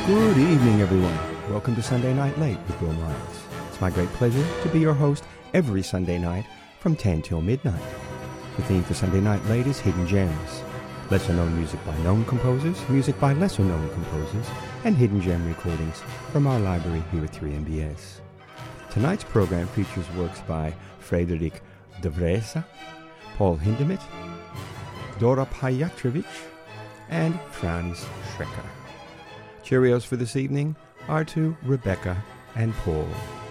Good evening, everyone. Welcome to Sunday Night Late with Bill Miles. It's my great pleasure to be your host every Sunday night from 10 till midnight. The theme for Sunday Night Late is Hidden Gems. Lesser-known music by known composers, music by lesser-known composers, and hidden gem recordings from our library here at 3MBS. Tonight's program features works by Frederik de Vresa, Paul Hindemith, Dora Pajatrovic, and Franz Schrecker. Cheerios for this evening are to Rebecca and Paul.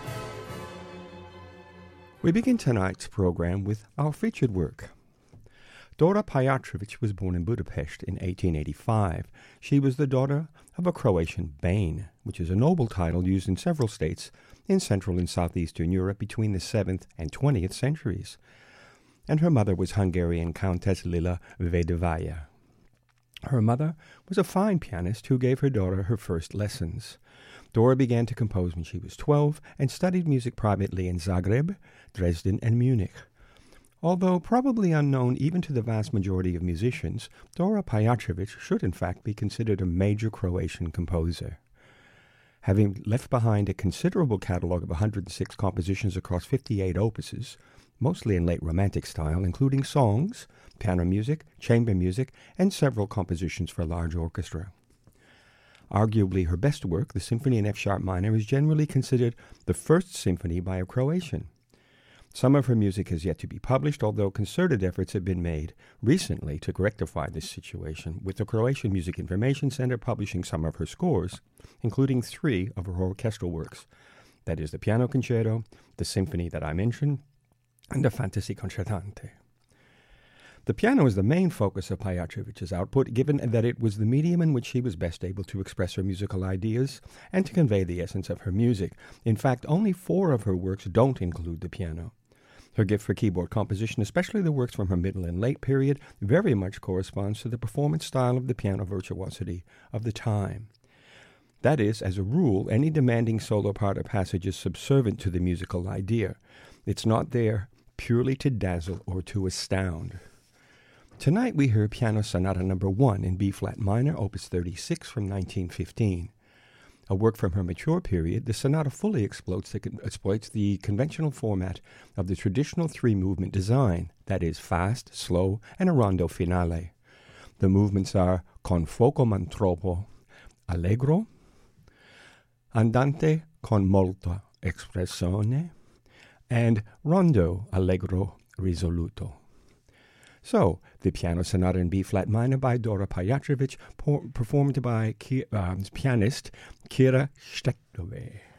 We begin tonight's program with our featured work. Dora Pajatrovic was born in Budapest in 1885. She was the daughter of a Croatian Bane, which is a noble title used in several states in Central and Southeastern Europe between the 7th and 20th centuries. And her mother was Hungarian Countess Lila Vedevaya. Her mother was a fine pianist who gave her daughter her first lessons. Dora began to compose when she was 12 and studied music privately in Zagreb, Dresden, and Munich. Although probably unknown even to the vast majority of musicians, Dora Pajatrovic should in fact be considered a major Croatian composer. Having left behind a considerable catalog of 106 compositions across 58 opuses, mostly in late Romantic style, including songs, piano music, chamber music, and several compositions for large orchestra. Arguably her best work, the Symphony in F-sharp minor, is generally considered the first symphony by a Croatian. Some of her music has yet to be published, although concerted efforts have been made recently to rectify this situation, with the Croatian Music Information Center publishing some of her scores, including 3 of her orchestral works. That is the Piano Concerto, the Symphony that I mentioned, and the Fantasy Concertante. The piano is the main focus of Pajatrovic's output, given that it was the medium in which she was best able to express her musical ideas and to convey the essence of her music. In fact, only 4 of her works don't include the piano. Her gift for keyboard composition, especially the works from her middle and late period, very much corresponds to the performance style of the piano virtuosity of the time. That is, as a rule, any demanding solo part or passage is subservient to the musical idea. It's not there purely to dazzle or to astound. Tonight we hear Piano Sonata No. 1 in B-flat minor, Opus 36 from 1915. A work from her mature period, the sonata fully exploits the conventional format of the traditional 3-movement design, that is, fast, slow, and a rondo finale. The movements are con fuoco man troppo, allegro, andante con molta espressione, and rondo allegro risoluto. So, the Piano Sonata in B-flat minor by Dora Pajatrovic, performed by pianist Kira Steklove.